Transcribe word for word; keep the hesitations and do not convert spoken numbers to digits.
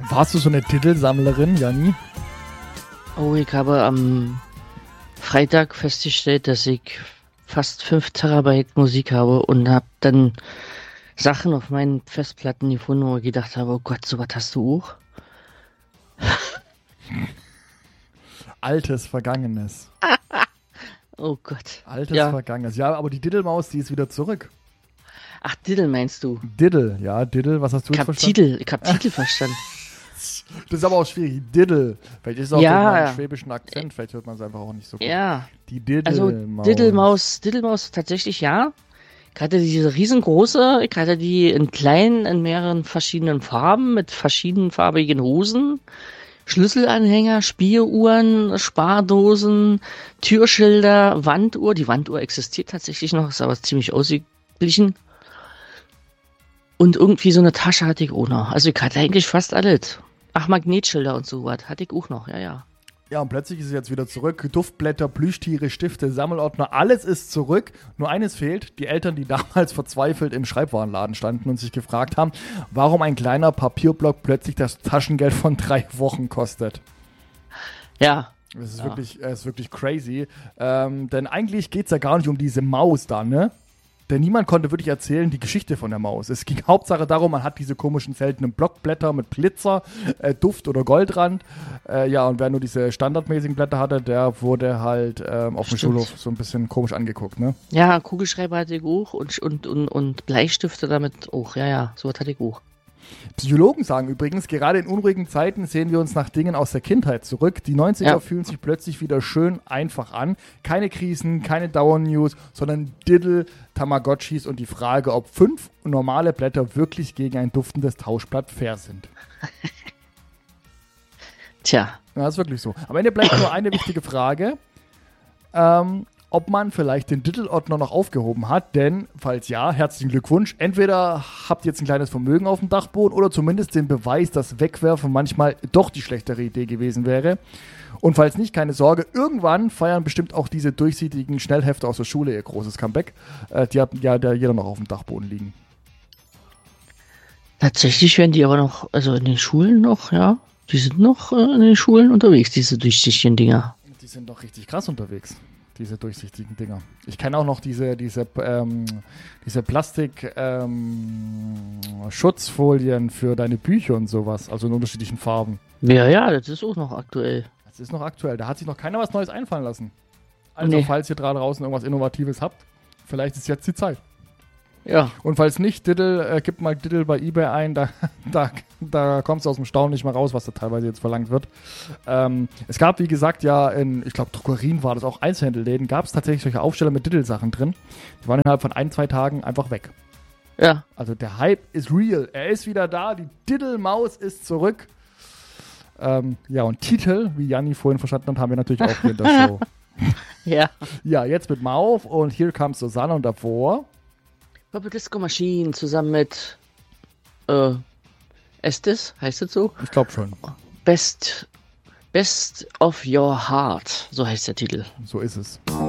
Warst du so eine Titelsammlerin, Janni? Oh, ich habe am Freitag festgestellt, dass ich fast fünf Terabyte Musik habe und habe dann Sachen auf meinen Festplatten gefunden, wo ich gedacht habe, oh Gott, so was hast du auch? Altes, Vergangenes. Oh Gott. Altes, ja. Vergangenes. Ja, aber die Diddle-Maus, die ist wieder zurück. Ach, Diddle meinst du? Diddle, ja, Diddle, was hast du Ich jetzt hab verstanden? Titel, ich hab Titel verstanden. Das ist aber auch schwierig. Diddle. Vielleicht ist es auch Ja. durch meinen schwäbischen Akzent, vielleicht hört man es einfach auch nicht so gut. Ja. Die Diddle-Maus. Also Diddle-Maus, Diddle-Maus tatsächlich ja. Ich hatte diese riesengroße, ich hatte die in kleinen, in mehreren verschiedenen Farben, mit verschiedenfarbigen Hosen, Schlüsselanhänger, Spieluhren, Spardosen, Türschilder, Wanduhr. Die Wanduhr existiert tatsächlich noch, ist aber ziemlich ausgeglichen. Und irgendwie so eine Tasche hatte ich auch noch. Also ich hatte eigentlich fast alles. Ach, Magnetschilder und so was hatte ich auch noch, ja, ja. Ja, und plötzlich ist es jetzt wieder zurück. Duftblätter, Plüschtiere, Stifte, Sammelordner, alles ist zurück. Nur eines fehlt, die Eltern, die damals verzweifelt im Schreibwarenladen standen und sich gefragt haben, warum ein kleiner Papierblock plötzlich das Taschengeld von drei Wochen kostet. Ja. Das ist, ja. wirklich, das ist wirklich crazy. Ähm, denn eigentlich geht es ja gar nicht um diese Maus da, ne? Denn niemand konnte wirklich erzählen die Geschichte von der Maus. Es ging Hauptsache darum, man hat diese komischen seltenen Blockblätter mit Glitzer, äh, Duft oder Goldrand. Äh, ja, und wer nur diese standardmäßigen Blätter hatte, der wurde halt ähm, auf dem Stimmt. Schulhof so ein bisschen komisch angeguckt, ne? Ja, Kugelschreiber hatte ich auch und, und, und, und Bleistifte damit auch. Ja, ja, so was hatte ich auch. Psychologen sagen übrigens, gerade in unruhigen Zeiten sehen wir uns nach Dingen aus der Kindheit zurück. Die neunziger Ja. fühlen sich plötzlich wieder schön einfach an. Keine Krisen, keine Dauernews, sondern Diddle, Tamagotchis und die Frage, ob fünf normale Blätter wirklich gegen ein duftendes Tauschblatt fair sind. Tja, Ja, das ist wirklich so. Am Ende bleibt nur eine wichtige Frage, ähm, ob man vielleicht den Diddle-Ordner noch aufgehoben hat, denn falls ja, herzlichen Glückwunsch. Entweder habt ihr jetzt ein kleines Vermögen auf dem Dachboden oder zumindest den Beweis, dass Wegwerfen manchmal doch die schlechtere Idee gewesen wäre. Und falls nicht, keine Sorge, irgendwann feiern bestimmt auch diese durchsichtigen Schnellhefte aus der Schule ihr großes Comeback. Äh, die hat ja der jeder noch auf dem Dachboden liegen. tatsächlich werden die aber noch, also in den Schulen noch, ja, die sind noch äh, in den Schulen unterwegs, diese durchsichtigen Dinger. Die sind doch richtig krass unterwegs, diese durchsichtigen Dinger. Ich kenne auch noch diese, diese, ähm, diese Plastik-Schutzfolien ähm, für deine Bücher und sowas, also in unterschiedlichen Farben. Ja, ja, das ist auch noch aktuell. Das ist noch aktuell. Da hat sich noch keiner was Neues einfallen lassen. Also, Nee. falls ihr da draußen irgendwas Innovatives habt, vielleicht ist jetzt die Zeit. Ja, Und falls nicht, Diddle, äh, gib mal Diddle bei eBay ein, da, da, da kommst du aus dem Staunen nicht mehr raus, was da teilweise jetzt verlangt wird. Ähm, es gab, wie gesagt, ja in, ich glaube, Drogerien war das, auch Einzelhändelläden, gab es tatsächlich solche Aufsteller mit Diddle-Sachen drin. Die waren innerhalb von ein, zwei Tagen einfach weg. ja. Also der Hype ist real. Er ist wieder da, die Diddle-Maus ist zurück. Ähm, ja, und Titel, wie Janni vorhin verstanden hat, haben wir natürlich auch hier in der Show. Ja. Ja, jetzt mit Mauf und Here Comes Susanne und davor. Purple Disco Machine zusammen mit äh, Estes, heißt das so? Ich glaube schon. Best Best of Your Heart, so heißt der Titel. So ist es. Oh,